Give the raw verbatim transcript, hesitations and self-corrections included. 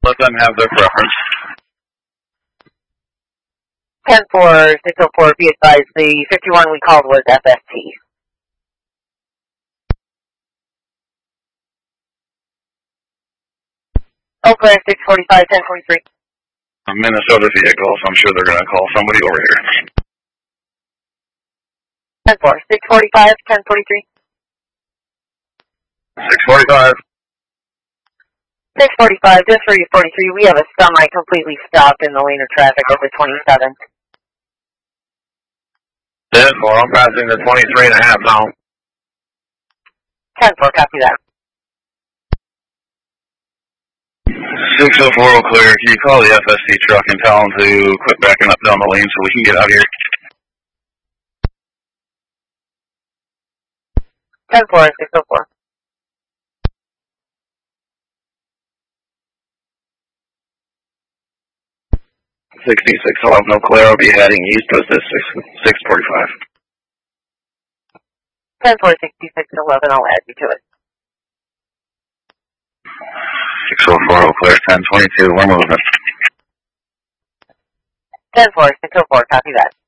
Let them have their preference. ten four, six oh four, be advised, the fifty-one we called was F S T. Oakland six forty-five, ten forty-three. A Minnesota vehicle, so I'm sure they're going to call somebody over here. ten four, six forty-five, ten forty-three. six forty-five. six forty-five, just for you forty-three, we have a semi completely stopped in the lane of traffic at the twenty-seven. ten four, I'm passing the twenty-three and a half now. ten four, copy that. six oh four, all clear. Can you call the F S T truck and tell them to quit backing up down the lane so we can get out of here? ten four, six oh four. sixty-six, I'll have no clear. I'll be heading east to this six forty-five. ten four, sixty-six eleven, I'll add you to it. six oh four, all clear. ten twenty-two, we're moving. ten four, six oh four, copy that.